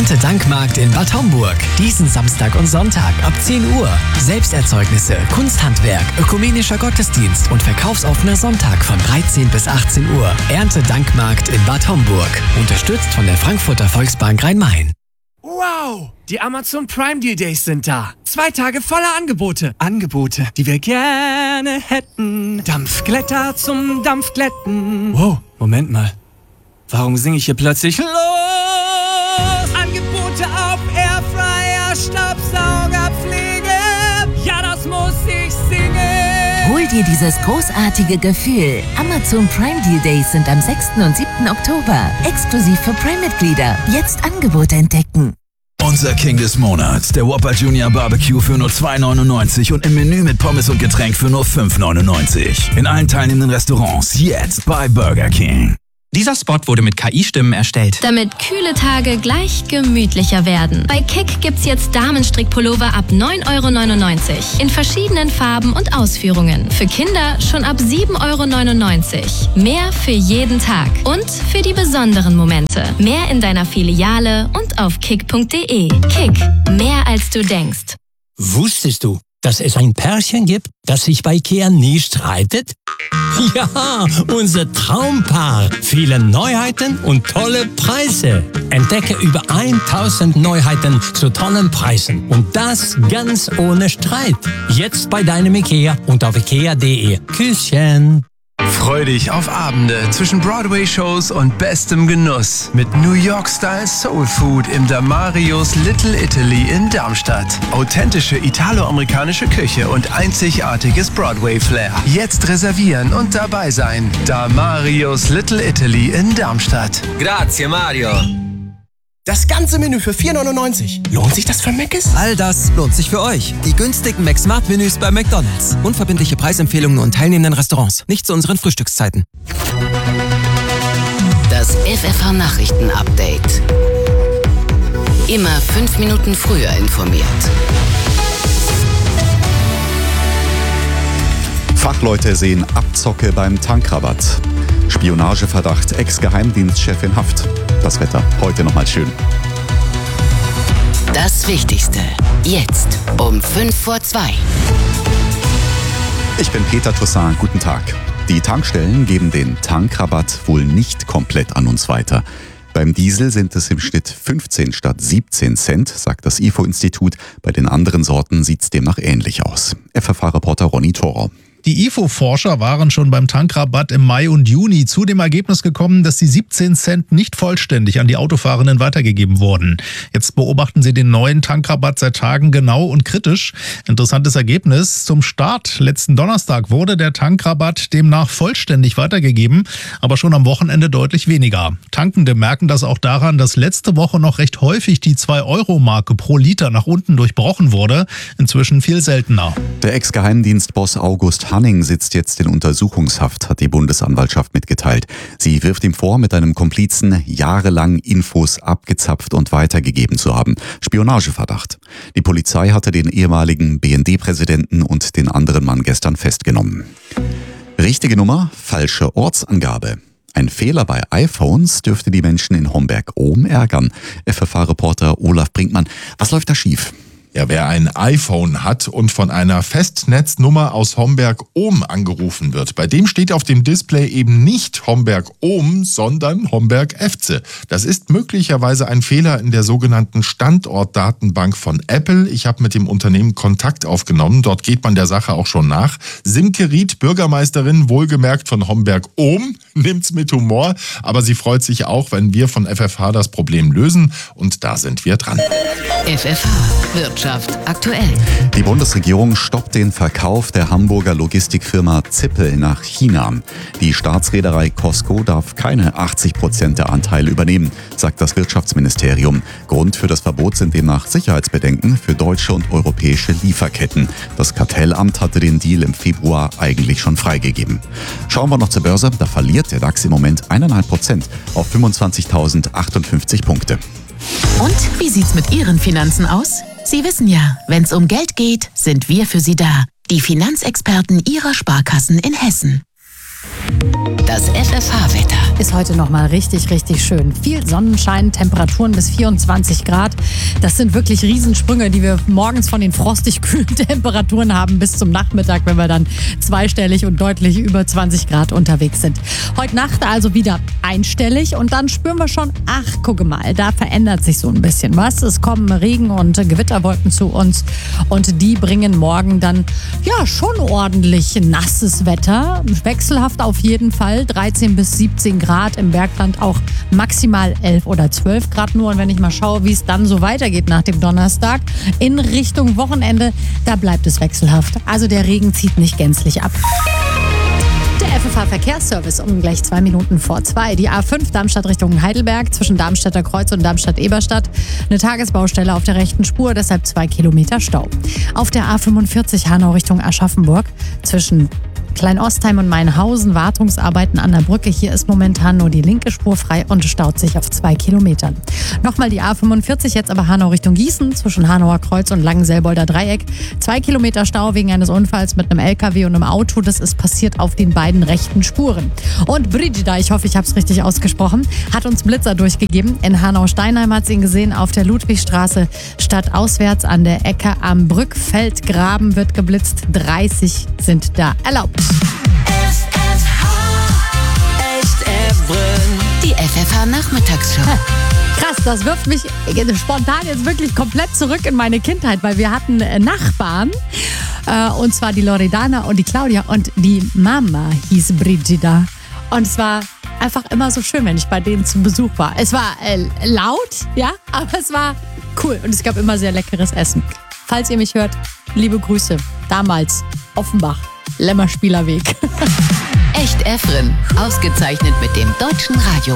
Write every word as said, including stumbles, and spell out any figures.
Erntedankmarkt in Bad Homburg. Diesen Samstag und Sonntag ab zehn Uhr. Selbsterzeugnisse, Kunsthandwerk, ökumenischer Gottesdienst und verkaufsoffener Sonntag von dreizehn bis achtzehn Uhr. Erntedankmarkt in Bad Homburg. Unterstützt von der Frankfurter Volksbank Rhein-Main. Wow! Die Amazon Prime Deal Days sind da. Zwei Tage voller Angebote. Angebote, die wir gerne hätten. Dampfglätter zum Dampfglätten. Wow, Moment mal. Warum singe ich hier plötzlich los? Angebote auf Airfryer, Staubsauger, Pflege. Ja, das muss ich singen. Hol dir dieses großartige Gefühl. Amazon Prime Deal Days sind am sechsten und siebten Oktober. Exklusiv für Prime-Mitglieder. Jetzt Angebote entdecken. Unser King des Monats, der Whopper Junior Barbecue für nur zwei neunundneunzig und im Menü mit Pommes und Getränk für nur fünf neunundneunzig. In allen teilnehmenden Restaurants jetzt bei Burger King. Dieser Spot wurde mit K I-Stimmen erstellt. Damit kühle Tage gleich gemütlicher werden. Bei Kick gibt's jetzt Damenstrickpullover ab neun Euro neunundneunzig. In verschiedenen Farben und Ausführungen. Für Kinder schon ab sieben Euro neunundneunzig. Mehr für jeden Tag. Und für die besonderen Momente. Mehr in deiner Filiale und auf kick punkt de. Kick. Mehr als du denkst. Wusstest du, dass es ein Pärchen gibt, das sich bei Ikea nie streitet? Ja, unser Traumpaar. Viele Neuheiten und tolle Preise. Entdecke über tausend Neuheiten zu tollen Preisen. Und das ganz ohne Streit. Jetzt bei deinem Ikea und auf ikea punkt de. Küsschen. Freu dich auf Abende zwischen Broadway-Shows und bestem Genuss mit New York-Style Soul Food im Damarios Little Italy in Darmstadt. Authentische italo-amerikanische Küche und einzigartiges Broadway-Flair. Jetzt reservieren und dabei sein. Damarios Little Italy in Darmstadt. Grazie, Mario. Das ganze Menü für vier neunundneunzig. Lohnt sich das für Mc's? All das lohnt sich für euch. Die günstigen McSmart-Menüs bei McDonald's. Unverbindliche Preisempfehlungen und teilnehmenden Restaurants. Nicht zu unseren Frühstückszeiten. Das F F H-Nachrichten-Update. Immer fünf Minuten früher informiert. Fachleute sehen Abzocke beim Tankrabatt. Spionageverdacht, Ex-Geheimdienstchef in Haft. Das Wetter heute nochmal schön. Das Wichtigste. Jetzt um fünf vor zwei. Ich bin Peter Toussaint. Guten Tag. Die Tankstellen geben den Tankrabatt wohl nicht komplett an uns weiter. Beim Diesel sind es im Schnitt fünfzehn statt siebzehn Cent, sagt das I F O-Institut. Bei den anderen Sorten sieht es demnach ähnlich aus. F F H-Reporter Ronny Thorer. Die I F O-Forscher waren schon beim Tankrabatt im Mai und Juni zu dem Ergebnis gekommen, dass die siebzehn Cent nicht vollständig an die Autofahrenden weitergegeben wurden. Jetzt beobachten sie den neuen Tankrabatt seit Tagen genau und kritisch. Interessantes Ergebnis. Zum Start letzten Donnerstag wurde der Tankrabatt demnach vollständig weitergegeben, aber schon am Wochenende deutlich weniger. Tankende merken das auch daran, dass letzte Woche noch recht häufig die zwei Euro Marke pro Liter nach unten durchbrochen wurde. Inzwischen viel seltener. Der Ex-Geheimdienstboss August Hanning sitzt jetzt in Untersuchungshaft, hat die Bundesanwaltschaft mitgeteilt. Sie wirft ihm vor, mit einem Komplizen jahrelang Infos abgezapft und weitergegeben zu haben. Spionageverdacht. Die Polizei hatte den ehemaligen B N D-Präsidenten und den anderen Mann gestern festgenommen. Richtige Nummer, falsche Ortsangabe. Ein Fehler bei iPhones dürfte die Menschen in Homberg-Ohm ärgern. F F H-Reporter Olaf Brinkmann. Was läuft da schief? Ja, wer ein iPhone hat und von einer Festnetznummer aus Homberg-Ohm angerufen wird, bei dem steht auf dem Display eben nicht Homberg-Ohm, sondern Homberg-Efze. Das ist möglicherweise ein Fehler in der sogenannten Standortdatenbank von Apple. Ich habe mit dem Unternehmen Kontakt aufgenommen. Dort geht man der Sache auch schon nach. Simke Ried, Bürgermeisterin, wohlgemerkt von Homberg-Ohm, nimmt's mit Humor. Aber sie freut sich auch, wenn wir von F F H das Problem lösen. Und da sind wir dran. F F H Wirtschaft aktuell. Die Bundesregierung stoppt den Verkauf der Hamburger Logistikfirma Zippel nach China. Die Staatsreederei Cosco darf keine achtzig Prozent der Anteile übernehmen, sagt das Wirtschaftsministerium. Grund für das Verbot sind demnach Sicherheitsbedenken für deutsche und europäische Lieferketten. Das Kartellamt hatte den Deal im Februar eigentlich schon freigegeben. Schauen wir noch zur Börse. Da verliert der DAX im Moment eineinhalb Prozent auf fünfundzwanzigtausendachtundfünfzig Punkte. Und wie sieht's mit Ihren Finanzen aus? Sie wissen ja, wenn's um Geld geht, sind wir für Sie da. Die Finanzexperten Ihrer Sparkassen in Hessen. Das F F H-Wetter. ist heute nochmal richtig, richtig schön. Viel Sonnenschein, Temperaturen bis vierundzwanzig Grad. Das sind wirklich Riesensprünge, die wir morgens von den frostig kühlen Temperaturen haben bis zum Nachmittag, wenn wir dann zweistellig und deutlich über zwanzig Grad unterwegs sind. Heute Nacht also wieder einstellig und dann spüren wir schon, ach, gucke mal, da verändert sich so ein bisschen was. Es kommen Regen- und Gewitterwolken zu uns und die bringen morgen dann ja schon ordentlich nasses Wetter. Wechselhaft auf jeden Fall, dreizehn bis siebzehn Grad, im Bergland auch maximal elf oder zwölf Grad nur. Und wenn ich mal schaue, wie es dann so weitergeht nach dem Donnerstag in Richtung Wochenende, da bleibt es wechselhaft. Also der Regen zieht nicht gänzlich ab. Der F F H-Verkehrsservice um gleich zwei Minuten vor zwei. Die A fünf Darmstadt Richtung Heidelberg zwischen Darmstädter Kreuz und Darmstadt-Eberstadt. Eine Tagesbaustelle auf der rechten Spur, deshalb zwei Kilometer Stau. Auf der A fünfundvierzig Hanau Richtung Aschaffenburg zwischen Kleinostheim und Mainhausen, Wartungsarbeiten an der Brücke. Hier ist momentan nur die linke Spur frei und staut sich auf zwei Kilometern. Nochmal die A fünfundvierzig, jetzt aber Hanau Richtung Gießen, zwischen Hanauer Kreuz und Langenselbolder Dreieck. Zwei Kilometer Stau wegen eines Unfalls mit einem L K W und einem Auto. Das ist passiert auf den beiden rechten Spuren. Und Brigida, ich hoffe, ich habe es richtig ausgesprochen, hat uns Blitzer durchgegeben. In Hanau-Steinheim hat sie ihn gesehen, auf der Ludwigstraße stadtauswärts an der Ecke am Brückfeldgraben wird geblitzt. dreißig sind da erlaubt. F F H, echt Evrön. Die F F H-Nachmittagsshow. Krass, das wirft mich spontan jetzt wirklich komplett zurück in meine Kindheit, weil wir hatten Nachbarn, äh, und zwar die Loredana und die Claudia und die Mama hieß Brigida. Und es war einfach immer so schön, wenn ich bei denen zu Besuch war. Es war äh, laut, ja, aber es war cool und es gab immer sehr leckeres Essen. Falls ihr mich hört, liebe Grüße. Damals Offenbach, Lämmerspielerweg. Echt Evrön, ausgezeichnet mit dem Deutschen Radio